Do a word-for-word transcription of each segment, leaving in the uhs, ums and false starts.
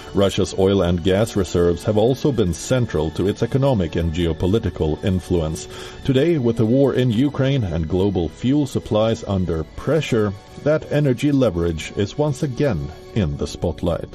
Russia's oil and gas reserves have also been central to its economic and geopolitical influence. Today, with the war in Ukraine and global fuel supplies under pressure, that energy leverage is once again in the spotlight.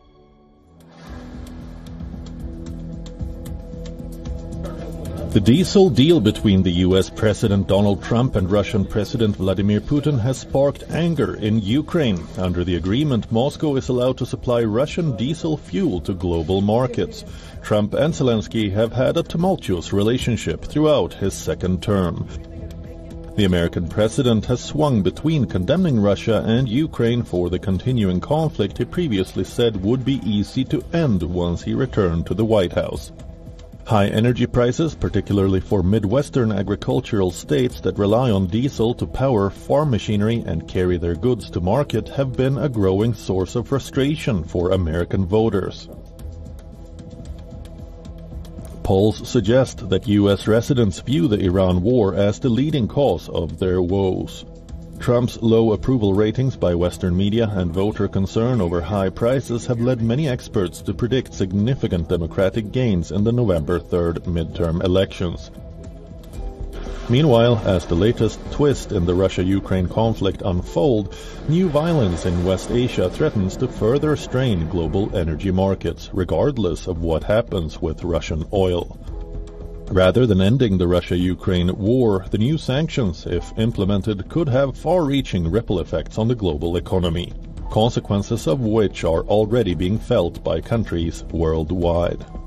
The diesel deal between the U S President Donald Trump and Russian President Vladimir Putin has sparked anger in Ukraine. Under the agreement, Moscow is allowed to supply Russian diesel fuel to global markets. Trump and Zelensky have had a tumultuous relationship throughout his second term. The American president has swung between condemning Russia and Ukraine for the continuing conflict he previously said would be easy to end once he returned to the White House. High energy prices, particularly for Midwestern agricultural states that rely on diesel to power farm machinery and carry their goods to market, have been a growing source of frustration for American voters. Polls suggest that U S residents view the Iran war as the leading cause of their woes. Trump's low approval ratings by Western media and voter concern over high prices have led many experts to predict significant Democratic gains in the November third midterm elections. Meanwhile, as the latest twist in the Russia-Ukraine conflict unfold, new violence in West Asia threatens to further strain global energy markets, regardless of what happens with Russian oil. Rather than ending the Russia-Ukraine war, the new sanctions, if implemented, could have far-reaching ripple effects on the global economy, consequences of which are already being felt by countries worldwide.